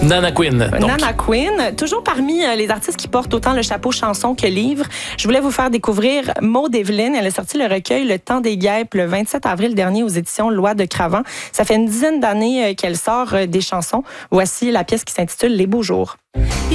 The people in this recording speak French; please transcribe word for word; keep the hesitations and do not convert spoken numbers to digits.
Nana Queen. Donc. Nana Queen, toujours parmi les artistes qui portent autant le chapeau chanson que livre. Je voulais vous faire découvrir Maud Evelyne. Elle a sorti le recueil Le Temps des guêpes le vingt-sept avril dernier aux éditions Loi de Cravant. Ça fait une dizaine d'années qu'elle sort des chansons. Voici la pièce qui s'intitule Les beaux jours.